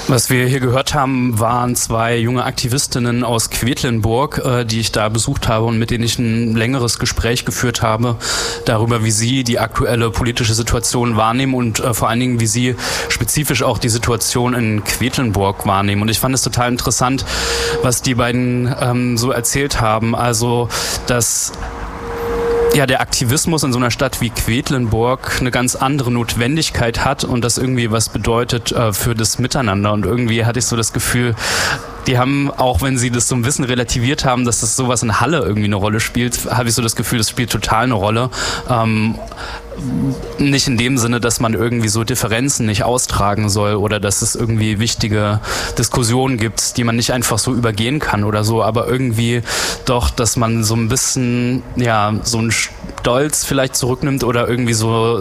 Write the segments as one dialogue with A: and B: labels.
A: Was wir hier gehört haben, waren 2 junge Aktivistinnen aus Quedlinburg, die ich da besucht habe und mit denen ich ein längeres Gespräch geführt habe darüber, wie sie die aktuelle politische Situation wahrnehmen und vor allen Dingen, wie sie spezifisch auch die Situation in Quedlinburg wahrnehmen. Und ich fand es total interessant, was die beiden so erzählt haben. Also, dass der Aktivismus in so einer Stadt wie Quedlinburg eine ganz andere Notwendigkeit hat und das irgendwie was bedeutet für das Miteinander. Und irgendwie hatte ich so das Gefühl, die haben, auch wenn sie das so ein bisschen relativiert haben, dass das sowas in Halle irgendwie eine Rolle spielt, habe ich so das Gefühl, das spielt total eine Rolle. Nicht in dem Sinne, dass man irgendwie so Differenzen nicht austragen soll oder dass es irgendwie wichtige Diskussionen gibt, die man nicht einfach so übergehen kann oder so, aber irgendwie doch, dass man so ein bisschen, so einen Stolz vielleicht zurücknimmt oder irgendwie so,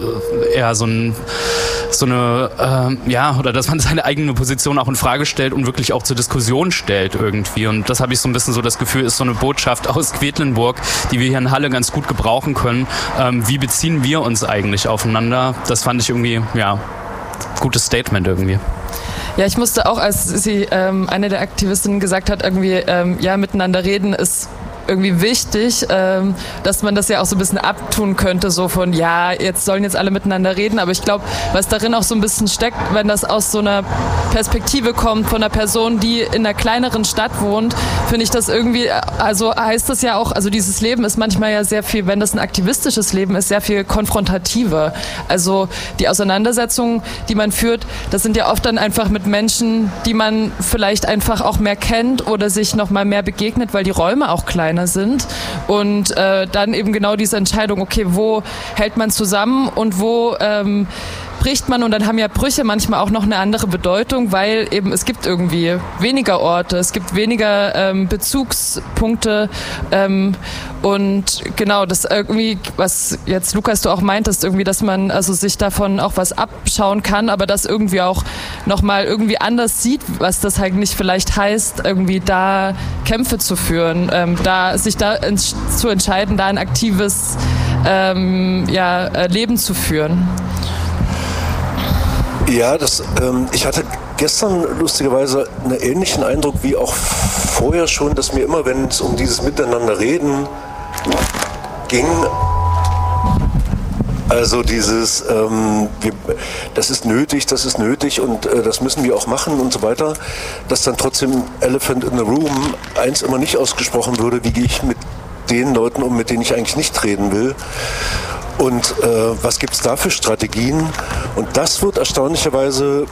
A: oder dass man seine eigene Position auch in Frage stellt und wirklich auch zur Diskussion stellt irgendwie. Und das habe ich so ein bisschen so das Gefühl, ist so eine Botschaft aus Quedlinburg, die wir hier in Halle ganz gut gebrauchen können. Wie beziehen wir uns eigentlich aufeinander? Das fand ich irgendwie, gutes Statement irgendwie.
B: Ja, ich musste auch, als sie, eine der Aktivistinnen gesagt hat, irgendwie, miteinander reden ist irgendwie wichtig, dass man das ja auch so ein bisschen abtun könnte, so von, jetzt sollen jetzt alle miteinander reden, aber ich glaube, was darin auch so ein bisschen steckt, wenn das aus so einer Perspektive kommt von einer Person, die in einer kleineren Stadt wohnt, finde ich das irgendwie, also heißt das ja auch, also dieses Leben ist manchmal ja sehr viel, wenn das ein aktivistisches Leben ist, sehr viel konfrontativer. Also die Auseinandersetzungen, die man führt, das sind ja oft dann einfach mit Menschen, die man vielleicht einfach auch mehr kennt oder sich noch mal mehr begegnet, weil die Räume auch kleiner sind und dann eben genau diese Entscheidung, okay, wo hält man zusammen und wo bricht man, und dann haben ja Brüche manchmal auch noch eine andere Bedeutung, weil eben es gibt irgendwie weniger Orte, es gibt weniger Bezugspunkte und genau, das irgendwie, was jetzt Lukas du auch meintest, irgendwie, dass man also sich davon auch was abschauen kann, aber das irgendwie auch nochmal irgendwie anders sieht, was das eigentlich vielleicht heißt, irgendwie da Kämpfe zu führen, sich da zu entscheiden, da ein aktives Leben zu führen.
C: Ja, ich hatte gestern lustigerweise einen ähnlichen Eindruck wie auch vorher schon, dass mir immer, wenn es um dieses Miteinanderreden ging, also dieses, das ist nötig und das müssen wir auch machen und so weiter, dass dann trotzdem Elephant in the Room eins immer nicht ausgesprochen würde, wie gehe ich mit den Leuten um, mit denen ich eigentlich nicht reden will. Und was gibt es da für Strategien? Und das wird erstaunlicherweise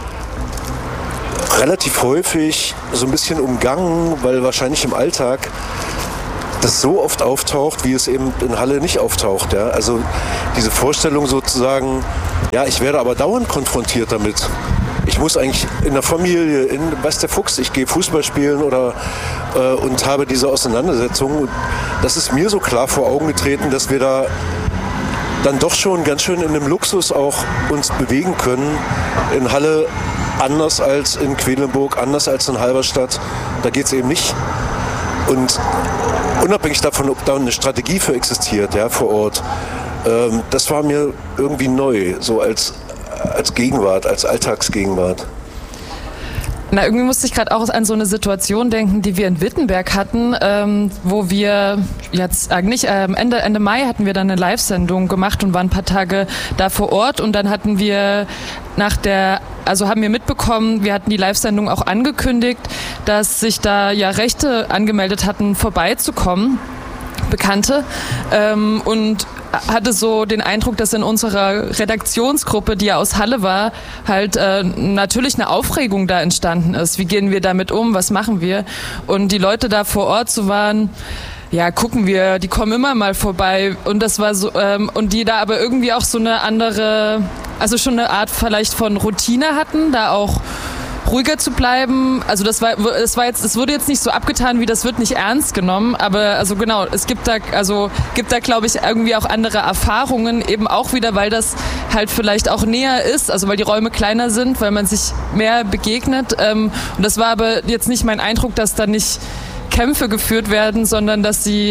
C: relativ häufig so ein bisschen umgangen, weil wahrscheinlich im Alltag das so oft auftaucht, wie es eben in Halle nicht auftaucht. Ja? Also diese Vorstellung sozusagen, ich werde aber dauernd konfrontiert damit. Ich muss eigentlich in der Familie, weiß der Fuchs, ich gehe Fußball spielen und habe diese Auseinandersetzung. Und das ist mir so klar vor Augen getreten, dass wir da dann doch schon ganz schön in einem Luxus auch uns bewegen können. In Halle anders als in Quedlinburg, anders als in Halberstadt. Da geht es eben nicht. Und unabhängig davon, ob da eine Strategie für existiert, vor Ort, das war mir irgendwie neu, so als Gegenwart, als Alltagsgegenwart.
B: Na, irgendwie musste ich gerade auch an so eine Situation denken, die wir in Wittenberg hatten, wo wir jetzt eigentlich Ende Mai hatten wir dann eine Live-Sendung gemacht und waren ein paar Tage da vor Ort, und dann hatten wir haben wir mitbekommen, wir hatten die Live-Sendung auch angekündigt, dass sich da Rechte angemeldet hatten, vorbeizukommen, Bekannte, und hatte so den Eindruck, dass in unserer Redaktionsgruppe, die ja aus Halle war, halt natürlich eine Aufregung da entstanden ist. Wie gehen wir damit um? Was machen wir? Und die Leute da vor Ort so waren, gucken wir, die kommen immer mal vorbei, und das war so, und die da aber irgendwie auch so eine andere, also schon eine Art vielleicht von Routine hatten, da auch ruhiger zu bleiben. Also es wurde jetzt nicht so abgetan, wie das wird nicht ernst genommen, aber also genau, es gibt da glaube ich irgendwie auch andere Erfahrungen, eben auch wieder, weil das halt vielleicht auch näher ist, also weil die Räume kleiner sind, weil man sich mehr begegnet, und das war aber jetzt nicht mein Eindruck, dass da nicht Kämpfe geführt werden, sondern dass sie,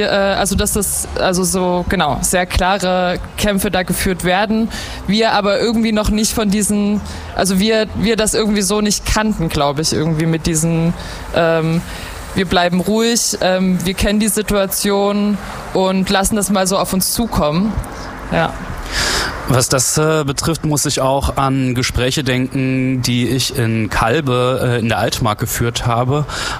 B: sehr klare Kämpfe da geführt werden. Wir aber irgendwie noch nicht von diesen, also wir das irgendwie so nicht kannten, glaube ich, irgendwie mit diesen, wir bleiben ruhig, wir kennen die Situation und lassen das mal so auf uns zukommen. Ja.
A: Was das betrifft, muss ich auch an Gespräche denken, die ich in Kalbe in der Altmark geführt habe.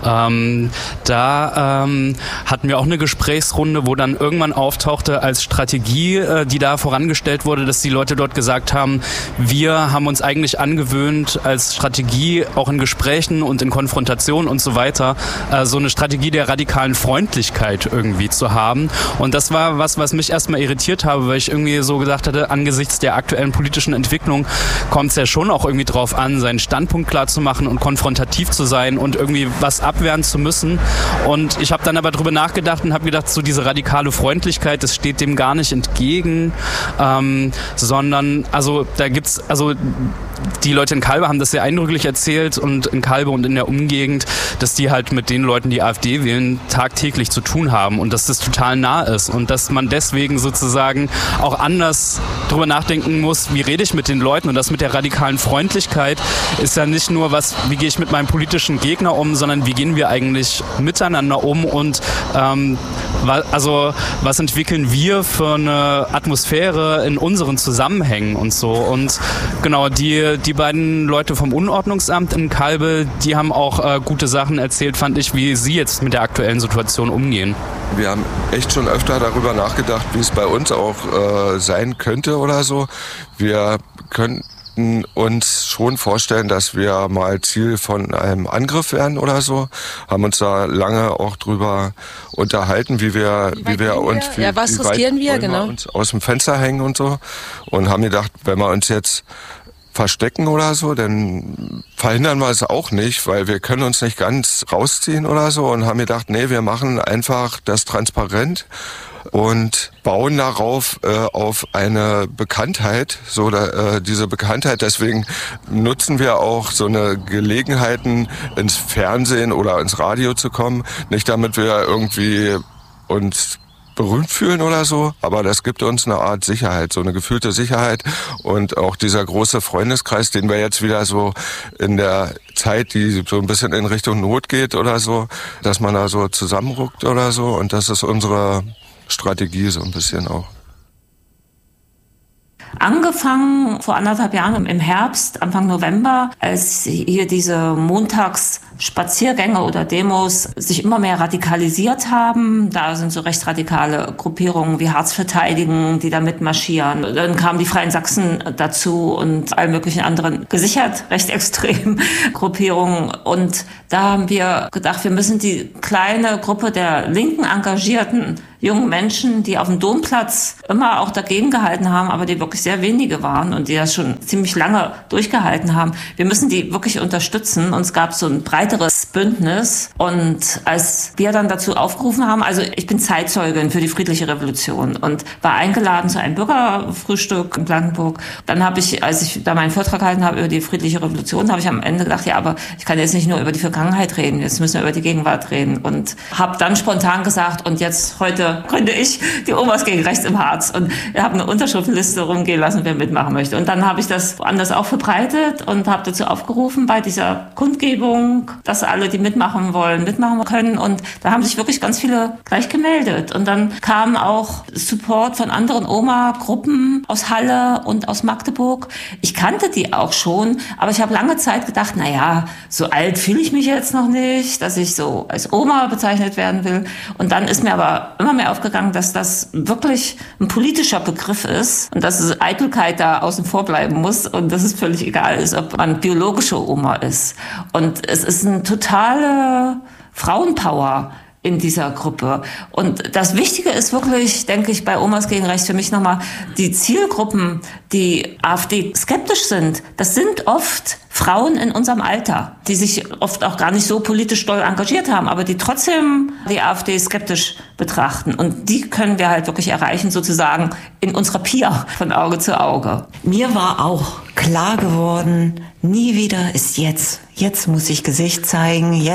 A: Da hatten wir auch eine Gesprächsrunde, wo dann irgendwann auftauchte als Strategie, die da vorangestellt wurde, dass die Leute dort gesagt haben, wir haben uns eigentlich angewöhnt, als Strategie auch in Gesprächen und in Konfrontation und so weiter, so eine Strategie der radikalen Freundlichkeit irgendwie zu haben. Und das war was mich erstmal irritiert habe, weil ich irgendwie so gesagt hatte, angesichts der aktuellen politischen Entwicklung kommt es ja schon auch irgendwie drauf an, seinen Standpunkt klar zu machen und konfrontativ zu sein und irgendwie was abwehren zu müssen. Und ich habe dann aber drüber nachgedacht und habe gedacht, so diese radikale Freundlichkeit, das steht dem gar nicht entgegen, sondern also da gibt's, also die Leute in Kalbe haben das sehr eindrücklich erzählt und in Kalbe und in der Umgegend, dass die halt mit den Leuten, die AfD wählen, tagtäglich zu tun haben und dass das total nah ist und dass man deswegen sozusagen auch anders drüber nachdenken muss, wie rede ich mit den Leuten, und das mit der radikalen Freundlichkeit ist ja nicht nur wie gehe ich mit meinem politischen Gegner um, sondern wie gehen wir eigentlich miteinander um und was entwickeln wir für eine Atmosphäre in unseren Zusammenhängen und so. Und genau, die beiden Leute vom Unordnungsamt in Kalbe, die haben auch gute Sachen erzählt, fand ich, wie sie jetzt mit der aktuellen Situation umgehen.
D: Wir haben echt schon öfter darüber nachgedacht, wie es bei uns auch sein könnte oder so. Wir könnten uns schon vorstellen, dass wir mal Ziel von einem Angriff werden oder so. Haben uns da lange auch drüber unterhalten, wie wir
E: was riskieren wir, genau,
D: uns aus dem Fenster hängen und so. Und haben gedacht, wenn wir uns jetzt verstecken oder so, dann verhindern wir es auch nicht, weil wir können uns nicht ganz rausziehen oder so, und haben gedacht, nee, wir machen einfach das transparent und bauen darauf auf eine Bekanntheit, diese Bekanntheit. Deswegen nutzen wir auch so eine Gelegenheiten, ins Fernsehen oder ins Radio zu kommen. Nicht damit wir irgendwie uns berühmt fühlen oder so, aber das gibt uns eine Art Sicherheit, so eine gefühlte Sicherheit, und auch dieser große Freundeskreis, den wir jetzt wieder so in der Zeit, die so ein bisschen in Richtung Not geht oder so, dass man da so zusammenruckt oder so, und das ist unsere Strategie so ein bisschen auch.
E: Angefangen vor 1,5 Jahren im Herbst, Anfang November, als hier diese Montagsspaziergänge oder Demos sich immer mehr radikalisiert haben. Da sind so rechtsradikale Gruppierungen wie Hartz verteidigen, die da mitmarschieren. Dann kamen die Freien Sachsen dazu und all möglichen anderen gesichert rechtsextremen Gruppierungen. Und da haben wir gedacht, wir müssen die kleine Gruppe der linken engagierten jungen Menschen, die auf dem Domplatz immer auch dagegen gehalten haben, aber die wirklich sehr wenige waren und die das schon ziemlich lange durchgehalten haben. Wir müssen die wirklich unterstützen. Und es gab so ein breiteres Bündnis. Und als wir dann dazu aufgerufen haben, also ich bin Zeitzeugin für die friedliche Revolution und war eingeladen zu einem Bürgerfrühstück in Blankenburg. Dann habe ich, als ich da meinen Vortrag gehalten habe über die friedliche Revolution, habe ich am Ende gedacht, ja, aber ich kann jetzt nicht nur über die Vergangenheit reden, jetzt müssen wir über die Gegenwart reden. Und habe dann spontan gesagt, und jetzt heute gründe ich die Omas gegen Rechts im Harz, und wir haben eine Unterschriftenliste rumgehen lassen, wer mitmachen möchte. Und dann habe ich das woanders auch verbreitet und habe dazu aufgerufen bei dieser Kundgebung, dass alle, die mitmachen wollen, mitmachen können. Und da haben sich wirklich ganz viele gleich gemeldet. Und dann kam auch Support von anderen Oma-Gruppen aus Halle und aus Magdeburg. Ich kannte die auch schon, aber ich habe lange Zeit gedacht, naja, so alt fühle ich mich jetzt noch nicht, dass ich so als Oma bezeichnet werden will. Und dann ist mir aber immer mehr aufgegangen, dass das wirklich ein politischer Begriff ist und dass es Eitelkeit da außen vor bleiben muss und dass es völlig egal ist, ob man biologische Oma ist. Und es ist eine totale Frauenpower in dieser Gruppe. Und das Wichtige ist wirklich, denke ich, bei Omas gegen Rechts für mich nochmal, die Zielgruppen, die AfD skeptisch sind, das sind oft Frauen in unserem Alter, die sich oft auch gar nicht so politisch doll engagiert haben, aber die trotzdem die AfD skeptisch betrachten. Und die können wir halt wirklich erreichen, sozusagen in unserer Pia von Auge zu Auge.
F: Mir war auch klar geworden, nie wieder ist jetzt. Jetzt muss ich Gesicht zeigen, jetzt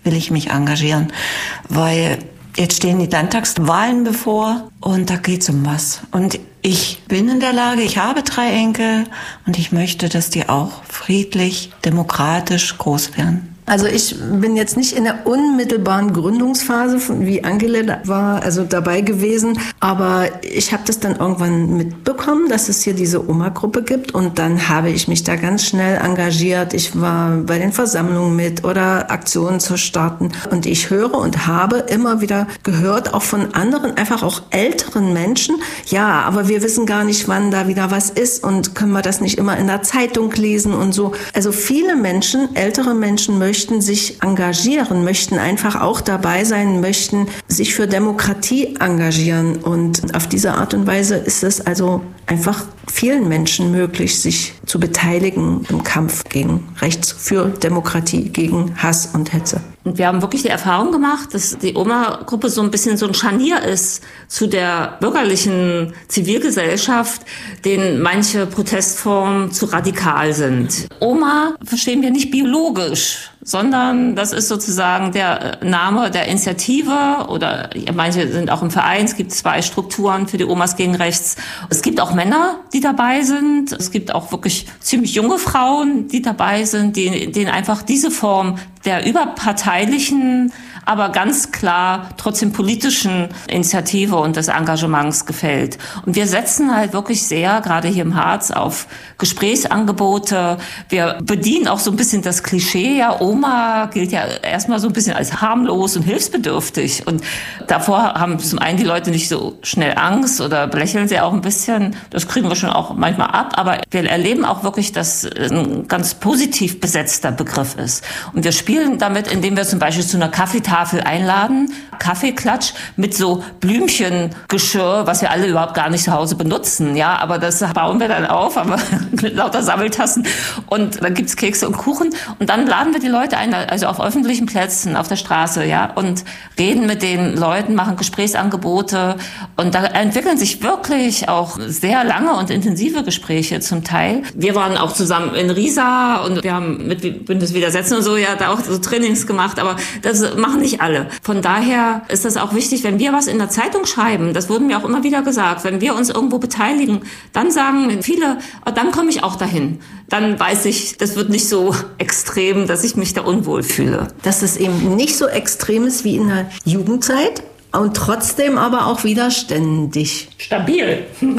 F: will ich mich engagieren, weil jetzt stehen die Landtagswahlen bevor und da geht's um was. Und ich bin in der Lage, ich habe 3 Enkel und ich möchte, dass die auch friedlich, demokratisch groß werden.
G: Also ich bin jetzt nicht in der unmittelbaren Gründungsphase, wie Angela war, also dabei gewesen, aber ich habe das dann irgendwann mitbekommen, dass es hier diese Oma-Gruppe gibt und dann habe ich mich da ganz schnell engagiert. Ich war bei den Versammlungen mit oder Aktionen zu starten und ich höre und habe immer wieder gehört, auch von anderen, einfach auch älteren Menschen, ja, aber wir wissen gar nicht, wann da wieder was ist und können wir das nicht immer in der Zeitung lesen und so. Also viele Menschen, ältere Menschen möchten sich engagieren, möchten einfach auch dabei sein, möchten sich für Demokratie engagieren. Und auf diese Art und Weise ist es also einfach vielen Menschen möglich, sich zu beteiligen im Kampf gegen Rechts, für Demokratie, gegen Hass und Hetze.
E: Und wir haben wirklich die Erfahrung gemacht, dass die Oma-Gruppe so ein bisschen so ein Scharnier ist zu der bürgerlichen Zivilgesellschaft, denen manche Protestformen zu radikal sind. Oma verstehen wir nicht biologisch, sondern das ist sozusagen der Name der Initiative oder manche sind auch im Verein. Es gibt 2 Strukturen für die Omas gegen Rechts. Es gibt auch Männer, die dabei sind. Es gibt auch wirklich ziemlich junge Frauen, die dabei sind, denen einfach diese Form der überparteilichen, aber ganz klar trotzdem politischen Initiative und des Engagements gefällt. Und wir setzen halt wirklich sehr, gerade hier im Harz, auf Gesprächsangebote. Wir bedienen auch so ein bisschen das Klischee, ja, Oma gilt ja erstmal so ein bisschen als harmlos und hilfsbedürftig. Und davor haben zum einen die Leute nicht so schnell Angst oder belächeln sie auch ein bisschen. Das kriegen wir schon auch manchmal ab. Aber wir erleben auch wirklich, dass es ein ganz positiv besetzter Begriff ist. Und wir spielen damit, indem wir zum Beispiel zu einer Kaffeetafel einladen, Kaffeeklatsch mit so Blümchengeschirr, was wir alle überhaupt gar nicht zu Hause benutzen. Ja, aber das bauen wir dann auf, aber mit lauter Sammeltassen. Und dann gibt's Kekse und Kuchen. Und dann laden wir die Leute ein, also auf öffentlichen Plätzen, auf der Straße, ja, und reden mit den Leuten, machen Gesprächsangebote. Und da entwickeln sich wirklich auch sehr lange und intensive Gespräche zum Teil. Wir waren auch zusammen in Riesa und wir haben mit Bündnis Widersetzen und so, ja, da auch so Trainings gemacht, aber das machen nicht alle. Von daher ist das auch wichtig, wenn wir was in der Zeitung schreiben, das wurde mir auch immer wieder gesagt, wenn wir uns irgendwo beteiligen, dann sagen viele, oh, dann komme ich auch dahin. Dann weiß ich, das wird nicht so extrem, dass ich mich da unwohl fühle.
G: Dass es eben nicht so extrem ist wie in der Jugendzeit und trotzdem aber auch widerständig.
E: Stabil.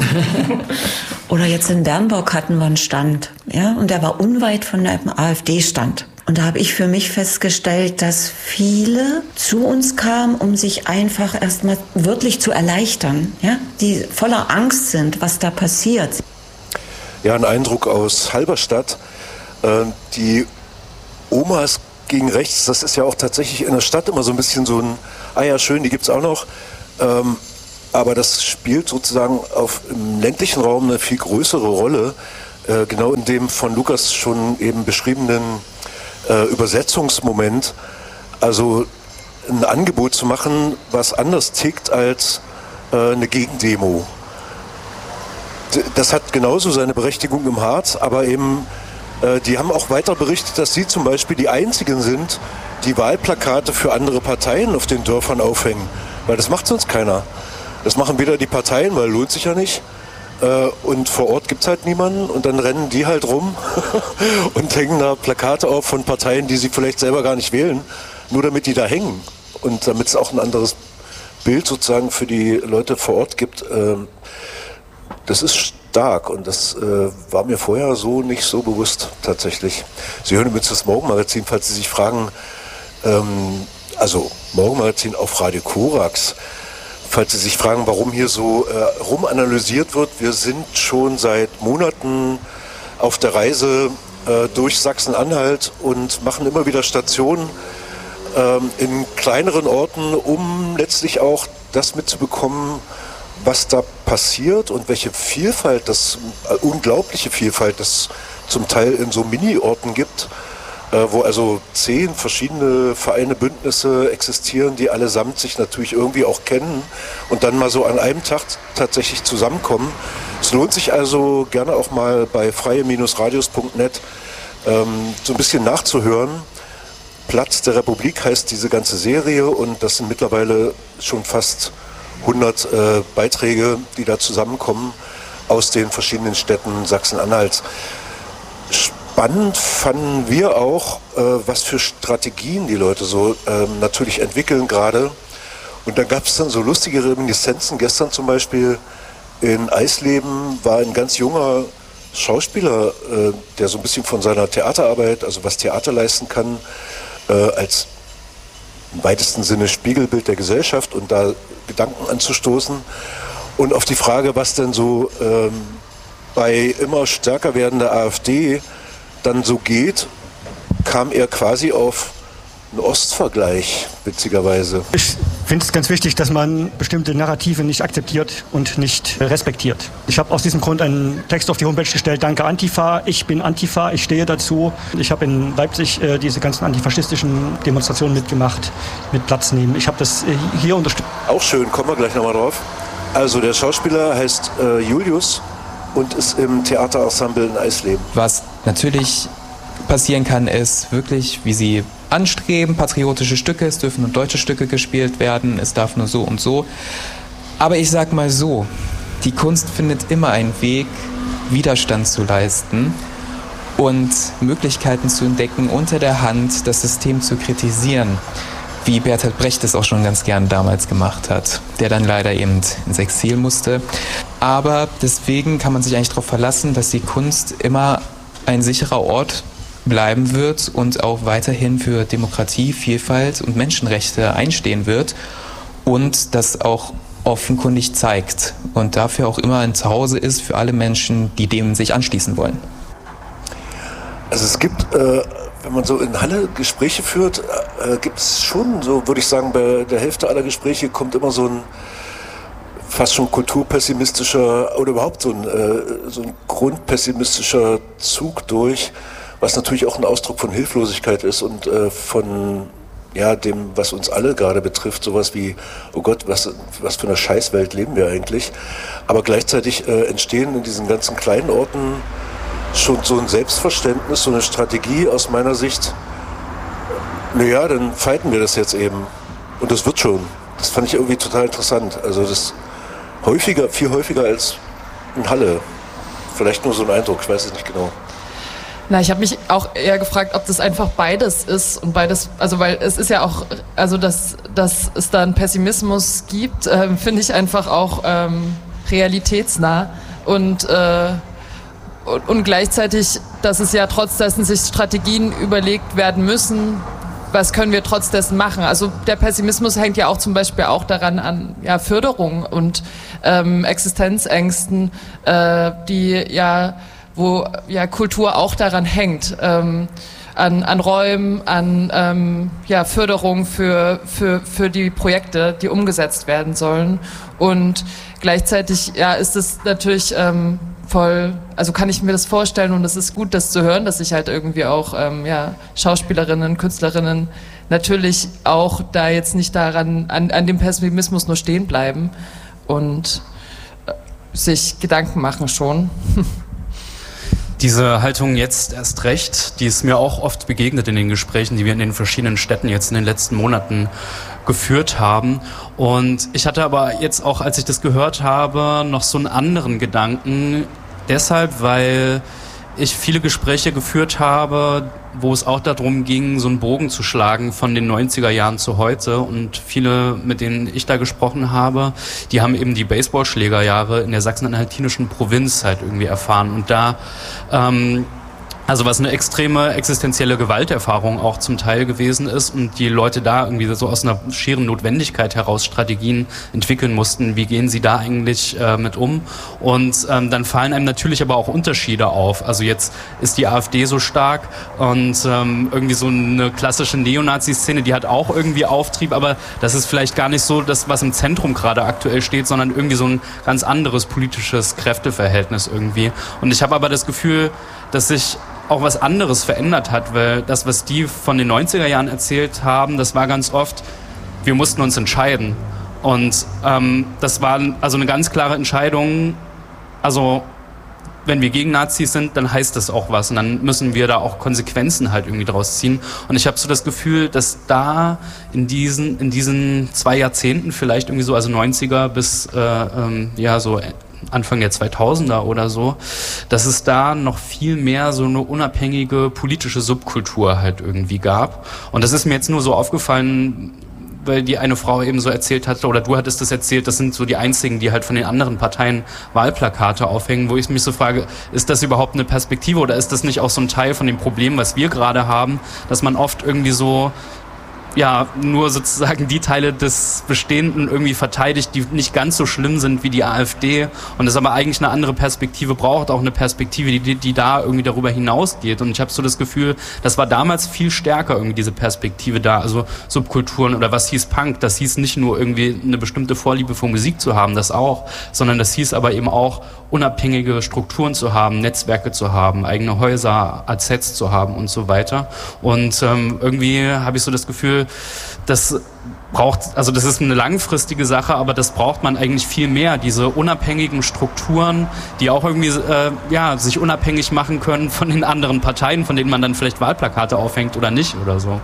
F: Oder jetzt in Bernburg hatten wir einen Stand, ja, und der war unweit von einem AfD-Stand. Und da habe ich für mich festgestellt, dass viele zu uns kamen, um sich einfach erstmal wirklich zu erleichtern, ja, die voller Angst sind, was da passiert.
C: Ja, ein Eindruck aus Halberstadt. Die Omas gegen Rechts, das ist ja auch tatsächlich in der Stadt immer so ein bisschen so ein, ah ja schön, die gibt's auch noch. Aber das spielt sozusagen im ländlichen Raum eine viel größere Rolle. Genau in dem von Lukas schon eben beschriebenen Übersetzungsmoment, also ein Angebot zu machen, was anders tickt als eine Gegendemo. Das hat genauso seine Berechtigung im Harz, aber eben die haben auch weiter berichtet, dass sie zum Beispiel die Einzigen sind, die Wahlplakate für andere Parteien auf den Dörfern aufhängen, weil das macht sonst keiner. Das machen weder die Parteien, weil lohnt sich ja nicht. Und vor Ort gibt es halt niemanden und dann rennen die halt rum und hängen da Plakate auf von Parteien, die sie vielleicht selber gar nicht wählen, nur damit die da hängen und damit es auch ein anderes Bild sozusagen für die Leute vor Ort gibt. Das ist stark und das war mir vorher so nicht so bewusst tatsächlich. Sie hören übrigens das Morgenmagazin, falls Sie sich fragen, also Morgenmagazin auf Radio Korax. Falls Sie sich fragen, warum hier so rumanalysiert wird, wir sind schon seit Monaten auf der Reise durch Sachsen-Anhalt und machen immer wieder Stationen in kleineren Orten, um letztlich auch das mitzubekommen, was da passiert und welche Vielfalt, unglaubliche Vielfalt das zum Teil in so Mini-Orten gibt, wo also 10 verschiedene Vereine, Bündnisse existieren, die allesamt sich natürlich irgendwie auch kennen und dann mal so an einem Tag tatsächlich zusammenkommen. Es lohnt sich also gerne auch mal bei freie-radios.net so ein bisschen nachzuhören, Platz der Republik heißt diese ganze Serie und das sind mittlerweile schon fast 100 Beiträge, die da zusammenkommen aus den verschiedenen Städten Sachsen-Anhalts. Spannend fanden wir auch, was für Strategien die Leute so natürlich entwickeln gerade. Und dann gab es dann so lustige Reminiszenzen. Gestern zum Beispiel in Eisleben war ein ganz junger Schauspieler, der so ein bisschen von seiner Theaterarbeit, also was Theater leisten kann, als im weitesten Sinne Spiegelbild der Gesellschaft und da Gedanken anzustoßen. Und auf die Frage, was denn so bei immer stärker werdender AfD dann so geht, kam er quasi auf einen Ostvergleich, witzigerweise.
H: Ich finde es ganz wichtig, dass man bestimmte Narrative nicht akzeptiert und nicht respektiert. Ich habe aus diesem Grund einen Text auf die Homepage gestellt, danke Antifa, ich bin Antifa, ich stehe dazu. Ich habe in Leipzig diese ganzen antifaschistischen Demonstrationen mitgemacht, mit Platz nehmen. Ich habe das hier unterstützt.
C: Auch schön, kommen wir gleich nochmal drauf. Also der Schauspieler heißt Julius und ist im Theaterensemble in Eisleben.
I: Was natürlich passieren kann, ist wirklich, wie sie anstreben, patriotische Stücke, es dürfen nur deutsche Stücke gespielt werden, es darf nur so und so. Aber ich sag mal so, die Kunst findet immer einen Weg, Widerstand zu leisten und Möglichkeiten zu entdecken, unter der Hand das System zu kritisieren, wie Bertolt Brecht es auch schon ganz gern damals gemacht hat, der dann leider eben ins Exil musste. Aber deswegen kann man sich eigentlich darauf verlassen, dass die Kunst immer ein sicherer Ort bleiben wird und auch weiterhin für Demokratie, Vielfalt und Menschenrechte einstehen wird und das auch offenkundig zeigt und dafür auch immer ein Zuhause ist für alle Menschen, die dem sich anschließen wollen.
C: Also es gibt, wenn man so in Halle Gespräche führt, gibt es schon, so würde ich sagen, bei der Hälfte aller Gespräche kommt immer so ein fast schon kulturpessimistischer oder überhaupt so ein grundpessimistischer Zug durch, was natürlich auch ein Ausdruck von Hilflosigkeit ist und von dem, was uns alle gerade betrifft, sowas wie, oh Gott, was für eine Scheißwelt leben wir eigentlich. Aber gleichzeitig entstehen in diesen ganzen kleinen Orten schon so ein Selbstverständnis, so eine Strategie aus meiner Sicht, naja, dann fighten wir das jetzt eben und das wird schon. Das fand ich irgendwie total interessant. Also das viel häufiger als in Halle. Vielleicht nur so ein Eindruck, ich weiß es nicht genau.
B: Na, ich habe mich auch eher gefragt, ob das einfach beides ist und beides, also weil es ist ja auch, also dass es da einen Pessimismus gibt, finde ich einfach auch realitätsnah und gleichzeitig, dass es ja trotz dessen sich Strategien überlegt werden müssen, was können wir trotz dessen machen. Also der Pessimismus hängt ja auch zum Beispiel auch daran an Förderung und Existenzängsten, wo Kultur auch daran hängt, an Räumen, an Förderung für die Projekte, die umgesetzt werden sollen. Und gleichzeitig ist es natürlich also kann ich mir das vorstellen und es ist gut, das zu hören, dass sich halt irgendwie auch Schauspielerinnen, Künstlerinnen natürlich auch da jetzt nicht daran, an dem Pessimismus nur stehen bleiben und sich Gedanken machen schon.
A: Diese Haltung jetzt erst recht, die ist mir auch oft begegnet in den Gesprächen, die wir in den verschiedenen Städten jetzt in den letzten Monaten geführt haben. Und ich hatte aber jetzt auch, als ich das gehört habe, noch so einen anderen Gedanken. Deshalb, weil ich viele Gespräche geführt habe, wo es auch darum ging, so einen Bogen zu schlagen von den 90er Jahren zu heute. Und viele, mit denen ich da gesprochen habe, die haben eben die Baseballschlägerjahre in der sachsen-anhaltinischen Provinz halt irgendwie erfahren. Und da also was eine extreme existenzielle Gewalterfahrung auch zum Teil gewesen ist und die Leute da irgendwie so aus einer schieren Notwendigkeit heraus Strategien entwickeln mussten, wie gehen sie da eigentlich mit um, und dann fallen einem natürlich aber auch Unterschiede auf. Also jetzt ist die AfD so stark und irgendwie so eine klassische Neonazi-Szene, die hat auch irgendwie Auftrieb, aber das ist vielleicht gar nicht so das, was im Zentrum gerade aktuell steht, sondern irgendwie so ein ganz anderes politisches Kräfteverhältnis irgendwie. Und ich habe aber das Gefühl, dass sich auch was anderes verändert hat, weil das, was die von den 90er Jahren erzählt haben, das war ganz oft, wir mussten uns entscheiden. Und das war also eine ganz klare Entscheidung, also wenn wir gegen Nazis sind, dann heißt das auch was und dann müssen wir da auch Konsequenzen halt irgendwie draus ziehen. Und ich habe so das Gefühl, dass da in diesen 2 Jahrzehnten vielleicht irgendwie so, also 90er bis so Anfang der 2000er oder so, dass es da noch viel mehr so eine unabhängige politische Subkultur halt irgendwie gab. Und das ist mir jetzt nur so aufgefallen, weil die eine Frau eben so erzählt hatte, oder du hattest das erzählt, das sind so die einzigen, die halt von den anderen Parteien Wahlplakate aufhängen, wo ich mich so frage, ist das überhaupt eine Perspektive oder ist das nicht auch so ein Teil von dem Problem, was wir gerade haben, dass man oft irgendwie so nur sozusagen die Teile des Bestehenden irgendwie verteidigt, die nicht ganz so schlimm sind wie die AfD und es aber eigentlich eine andere Perspektive braucht, auch eine Perspektive, die da irgendwie darüber hinausgeht. Und ich habe so das Gefühl, das war damals viel stärker irgendwie diese Perspektive da, also Subkulturen oder was hieß Punk, das hieß nicht nur irgendwie eine bestimmte Vorliebe für Musik zu haben, das auch, sondern das hieß aber eben auch unabhängige Strukturen zu haben, Netzwerke zu haben, eigene Häuser, AZs zu haben und so weiter. Und irgendwie habe ich so das Gefühl, das ist eine langfristige Sache, aber das braucht man eigentlich viel mehr, diese unabhängigen Strukturen, die auch irgendwie sich unabhängig machen können von den anderen Parteien, von denen man dann vielleicht Wahlplakate aufhängt oder nicht oder so.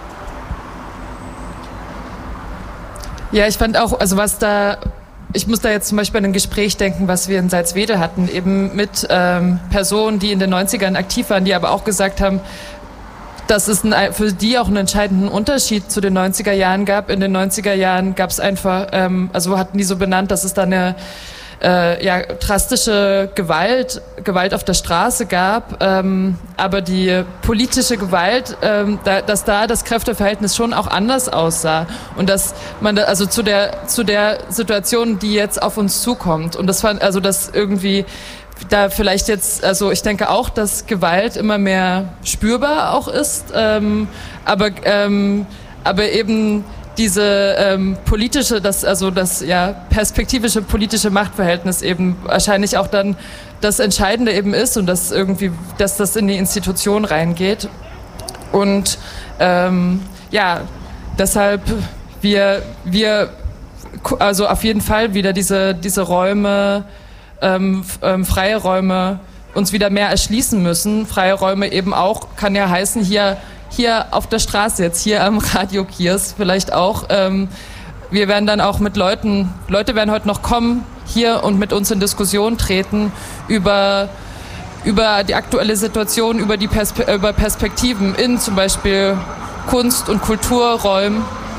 B: Ja, ich fand auch, ich muss da jetzt zum Beispiel an ein Gespräch denken, was wir in Salzwedel hatten, eben mit Personen, die in den 90ern aktiv waren, die aber auch gesagt haben, dass es für die auch einen entscheidenden Unterschied zu den 90er Jahren gab. In den 90er Jahren gab es einfach, hatten die so benannt, dass es da eine drastische Gewalt auf der Straße gab, aber die politische Gewalt, dass da das Kräfteverhältnis schon auch anders aussah und dass man zu der Situation, die jetzt auf uns zukommt und dass irgendwie da vielleicht jetzt, ich denke auch, dass Gewalt immer mehr spürbar auch ist, aber eben diese politische, das perspektivische politische Machtverhältnis eben wahrscheinlich auch dann das Entscheidende eben ist und dass das in die Institution reingeht und deshalb wir auf jeden Fall wieder diese Räume, freie Räume uns wieder mehr erschließen müssen. Freie Räume eben auch, kann ja heißen, hier auf der Straße jetzt, hier am Radio Kiosk vielleicht auch. Wir werden dann auch mit Leute werden heute noch kommen hier und mit uns in Diskussion treten über die aktuelle Situation, über Perspektiven in zum Beispiel Kunst- und Kulturräumen.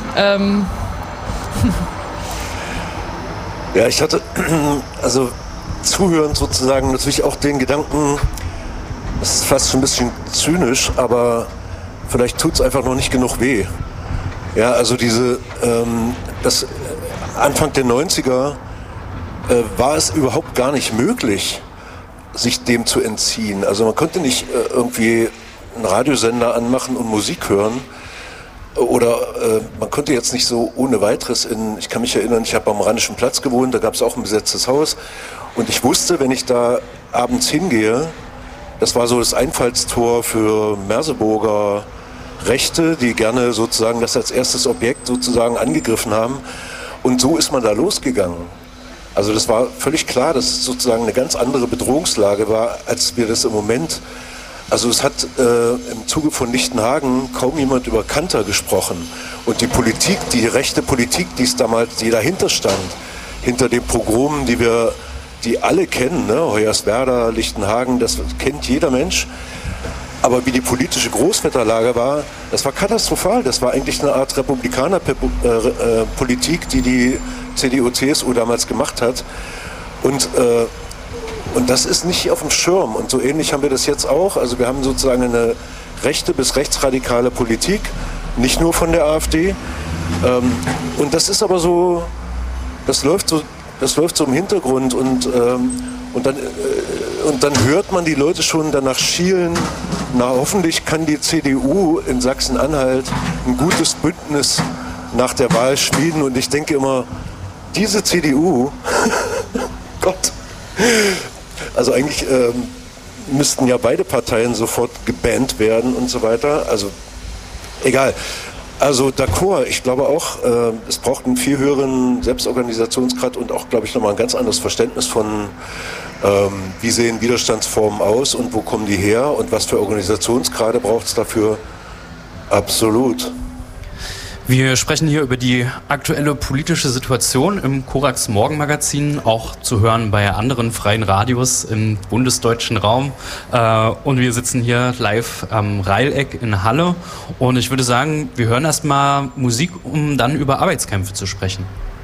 C: Ja, ich hatte zuhörend sozusagen natürlich auch den Gedanken, das ist fast schon ein bisschen zynisch, aber vielleicht tut es einfach noch nicht genug weh. Ja, also das Anfang der 90er war es überhaupt gar nicht möglich, sich dem zu entziehen. Also man konnte nicht irgendwie einen Radiosender anmachen und Musik hören. Oder man konnte jetzt nicht so ohne weiteres ich kann mich erinnern, ich habe am Rheinischen Platz gewohnt, da gab es auch ein besetztes Haus. Und ich wusste, wenn ich da abends hingehe, das war so das Einfallstor für Merseburger Rechte, die gerne sozusagen das als erstes Objekt sozusagen angegriffen haben. Und so ist man da losgegangen. Also das war völlig klar, dass es sozusagen eine ganz andere Bedrohungslage war, als wir das im Moment. Also es hat im Zuge von Lichtenhagen kaum jemand über Kanter gesprochen. Und die Politik, die rechte Politik, die dahinter stand, hinter den Pogromen, die alle kennen, ne? Hoyerswerda, Lichtenhagen, das kennt jeder Mensch. Aber wie die politische Großwetterlage war, das war katastrophal. Das war eigentlich eine Art Republikanerpolitik, die CDU-CSU damals gemacht hat. Und das ist nicht auf dem Schirm. Und so ähnlich haben wir das jetzt auch. Also wir haben sozusagen eine rechte bis rechtsradikale Politik, nicht nur von der AfD. Und das ist aber so, das läuft so im Hintergrund und dann hört man die Leute schon danach schielen, hoffentlich kann die CDU in Sachsen-Anhalt ein gutes Bündnis nach der Wahl schmieden. Und ich denke immer, diese CDU, Gott, also eigentlich müssten ja beide Parteien sofort gebannt werden und so weiter. Also egal. Also d'accord, ich glaube auch, es braucht einen viel höheren Selbstorganisationsgrad und auch, glaube ich, nochmal ein ganz anderes Verständnis von, wie sehen Widerstandsformen aus und wo kommen die her und was für Organisationsgrade braucht es dafür. Absolut.
A: Wir sprechen hier über die aktuelle politische Situation im Korax Morgenmagazin, auch zu hören bei anderen freien Radios im bundesdeutschen Raum. Und wir sitzen hier live am Reileck in Halle. Und ich würde sagen, wir hören erstmal Musik, um dann über Arbeitskämpfe zu sprechen.